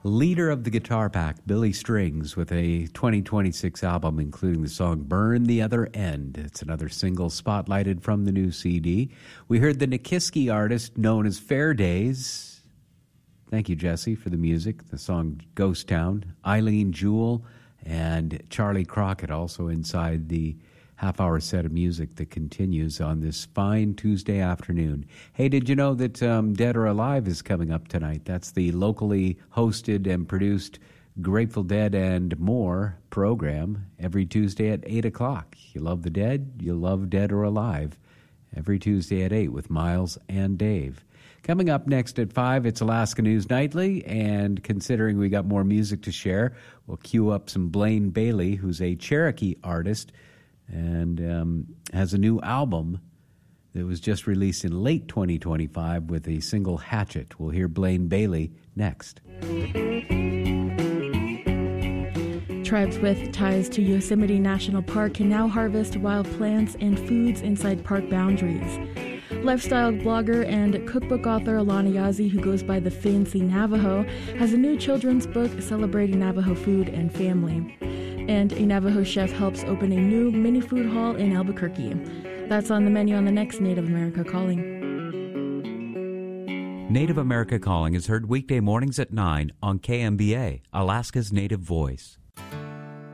Leader of the Guitar Pack, Billy Strings, with a 2026 album including the song Burn the Other End. It's another single spotlighted from the new CD. We heard the Nikiski artist known as Fair Days. Thank you, Jesse, for the music. The song Ghost Town. Eileen Jewell and Charlie Crockett also inside the half-hour set of music that continues on this fine Tuesday afternoon. Hey, did you know that Dead or Alive is coming up tonight? That's the locally hosted and produced Grateful Dead and More program every Tuesday at 8 o'clock. You love the Dead, you love Dead or Alive. Every Tuesday at 8 with Miles and Dave. Coming up next at 5, it's Alaska News Nightly, and considering we got more music to share, we'll cue up some Blaine Bailey, who's a Cherokee artist, and has a new album that was just released in late 2025 with a single Hatchet. We'll hear Blaine Bailey next. Tribes with ties to Yosemite National Park can now harvest wild plants and foods inside park boundaries. Lifestyle blogger and cookbook author Alana Yazzie, who goes by the Fancy Navajo, has a new children's book celebrating Navajo food and family. And a Navajo chef helps open a new mini food hall in Albuquerque. That's on the menu on the next Native America Calling. Native America Calling is heard weekday mornings at 9 on KMBA, Alaska's Native Voice.